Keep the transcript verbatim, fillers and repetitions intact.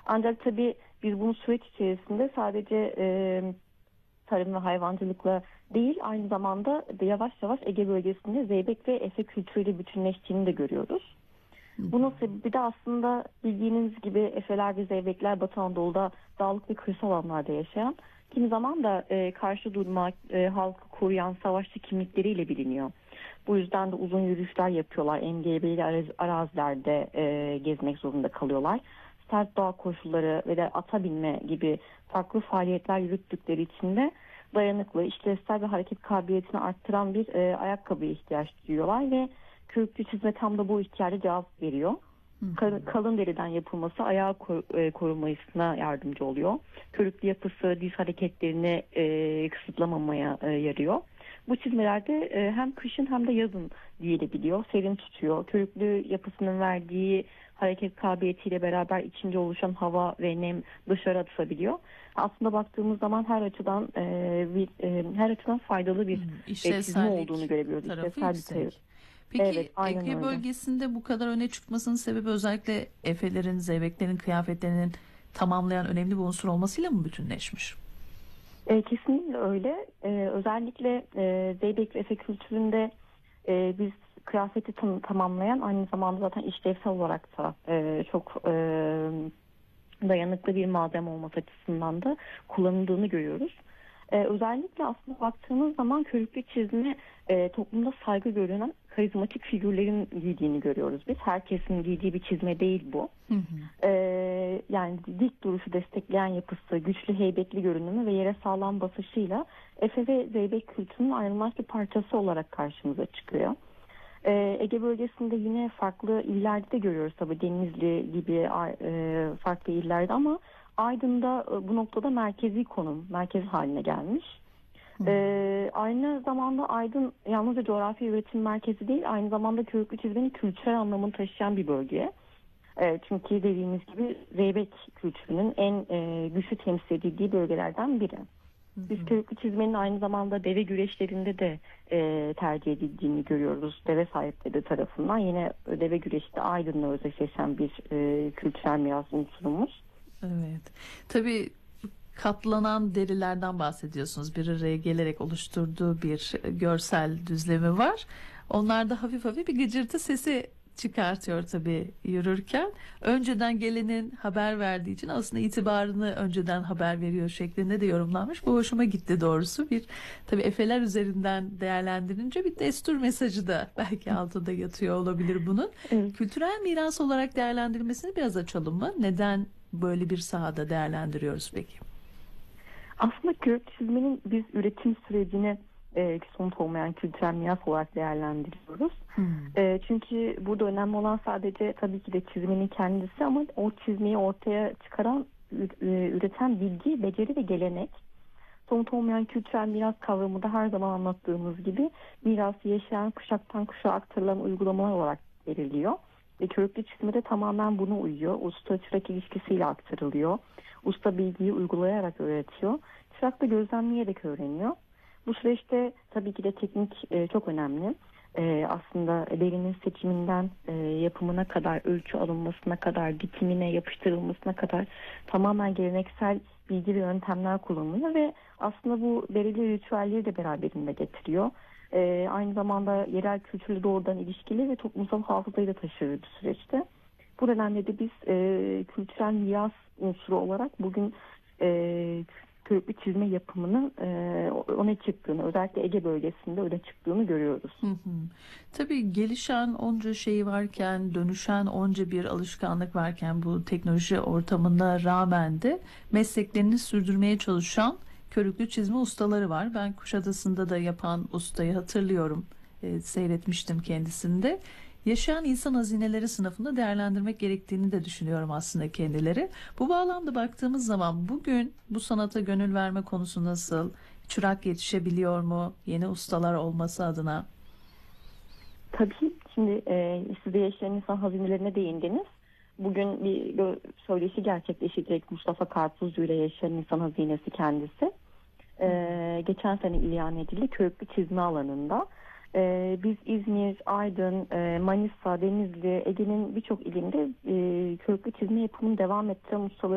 Ancak tabii biz bunu süreç içerisinde sadece e, tarım ve hayvancılıkla değil, aynı zamanda da yavaş yavaş Ege bölgesinde zeybek ve efe kültürüyle bütünleştiğini de görüyoruz. Bunun sebebi de aslında bildiğiniz gibi efeler ve zeybekler Batı Anadolu'da dağlık ve kırsal alanlarda yaşayan, kimi zaman da e, karşı durma, e, halkı koruyan savaşçı kimlikleriyle biliniyor. Bu yüzden de uzun yürüyüşler yapıyorlar. Engebeli araz- arazilerde e, gezmek zorunda kalıyorlar. Sert doğa koşulları ve de ata binme gibi farklı faaliyetler yürüttükleri için de dayanıklı, işlevsel ve hareket kabiliyetini arttıran bir e, ayakkabıya ihtiyaç duyuyorlar ve kürklü çizme tam da bu ihtiyaca cevap veriyor. Kar- kalın deriden yapılması ayağı kor- e, korunmasına yardımcı oluyor. Körüklü yapısı diz hareketlerini e, kısıtlamamaya e, yarıyor. Bu çizmelerde e, hem kışın hem de yazın giyilebiliyor. Serin tutuyor. Körüklü yapısının verdiği hareket kabiliyetiyle beraber içinde oluşan hava ve nem dışarı atılabiliyor. Aslında baktığımız zaman her açıdan e, bir, e, her açıdan faydalı bir Hmm, e, çizme işlevsellik olduğunu görebiliyoruz. tarafı İşlevsel bir tarafı. yüksek. Peki Evet, aynen Ege öyle. bölgesinde bu kadar öne çıkmasının sebebi özellikle Efelerin, Zeybeklerin kıyafetlerinin tamamlayan önemli bir unsur olmasıyla mı bütünleşmiş? E, kesinlikle öyle. E, özellikle e, Zeybek ve Efe kültüründe e, biz kıyafeti tam, tamamlayan, aynı zamanda zaten işlevsel olarak da e, çok e, dayanıklı bir malzeme olması açısından da kullanıldığını görüyoruz. Ee, özellikle aslında baktığımız zaman körüklü çizme e, toplumda saygı görülen karizmatik figürlerin giydiğini görüyoruz biz. Herkesin giydiği bir çizme değil bu. Hı hı. Ee, yani dik duruşu destekleyen yapısı, güçlü heybetli görünümü ve yere sağlam basışıyla Efe ve Zeybek kültürünün ayrılmaz bir parçası olarak karşımıza çıkıyor. Ee, Ege bölgesinde yine farklı illerde de görüyoruz tabii, Denizli gibi e, farklı illerde, ama Aydın'da e, bu noktada merkezi konum, merkez haline gelmiş. Ee, aynı zamanda Aydın yalnızca coğrafi üretim merkezi değil, aynı zamanda körüklü çizmenin kültürel anlamını taşıyan bir bölge. E, çünkü dediğimiz gibi Zeybek kültürünün en e, güçlü temsil edildiği bölgelerden biri. Biz körüklü çizmenin aynı zamanda deve güreşlerinde de e, tercih edildiğini görüyoruz. Deve sahipleri tarafından. Yine deve güreşi de Aydın'la özdeşleşen bir e, kültürel miras unsurumuz. Evet. Tabii katlanan derilerden bahsediyorsunuz. Bir araya gelerek oluşturduğu bir görsel düzlemi var. Onlar da hafif hafif bir gıcırtı sesi çıkartıyor tabii yürürken. Önceden gelenin haber verdiği için aslında itibarını önceden haber veriyor şeklinde de yorumlanmış. Bu hoşuma gitti doğrusu. Bir tabii efeler üzerinden değerlendirince bir destur mesajı da belki altında yatıyor olabilir bunun. Evet. Kültürel miras olarak değerlendirilmesini biraz açalım mı? Neden böyle bir sahada değerlendiriyoruz peki? Aslında körüklü çizmenin biz üretim sürecini e, somut olmayan kültürel miras olarak değerlendiriyoruz. Hmm. E, çünkü burada önemli olan sadece tabii ki de çizmenin kendisi, ama o çizmeyi ortaya çıkaran, ü- üreten bilgi, beceri ve gelenek. Somut olmayan kültürel miras kavramı da her zaman anlattığımız gibi mirası yaşayan, kuşaktan kuşağa aktarılan uygulamalar olarak veriliyor. Ve körüklü çizmede tamamen buna uyuyor. Usta çırak ilişkisiyle aktarılıyor. Usta bilgiyi uygulayarak öğretiyor. Çırak da gözlemleyerek öğreniyor. Bu süreçte tabii ki de teknik e, çok önemli. E, aslında derinin seçiminden e, yapımına kadar, ölçü alınmasına kadar, dikimine, yapıştırılmasına kadar tamamen geleneksel bilgi ve yöntemler kullanılıyor ve aslında bu belirli ritüelleri de beraberinde getiriyor. E, aynı zamanda yerel kültürle doğrudan ilişkili ve toplumsal hafızayı da taşıyor bu süreçte. Bu nedenle de biz e, kültürel miras unsuru olarak bugün e, körüklü çizme yapımının e, öne çıktığını, özellikle Ege bölgesinde öne çıktığını görüyoruz. Hı hı. Tabii gelişen onca şey varken, dönüşen onca bir alışkanlık varken bu teknoloji ortamına rağmen de mesleklerini sürdürmeye çalışan körüklü çizme ustaları var. Ben Kuşadası'nda da yapan ustayı hatırlıyorum. E, seyretmiştim kendisini de. Yaşayan insan hazineleri sınıfında değerlendirmek gerektiğini de düşünüyorum aslında kendileri. Bu bağlamda baktığımız zaman bugün bu sanata gönül verme konusu nasıl? Çırak yetişebiliyor mu? Yeni ustalar olması adına. Tabii şimdi e, siz de yaşayan insan hazinelerine değindiniz. Bugün bir gö- söyleşi gerçekleşecek Mustafa Karpuzcu ile Yaşayan İnsan Hazinesi kendisi. E, geçen sene ilan edildi körüklü çizme alanında. E, biz İzmir, Aydın, e, Manisa, Denizli, Ege'nin birçok ilinde e, körüklü çizme yapımını devam ettiren ustaları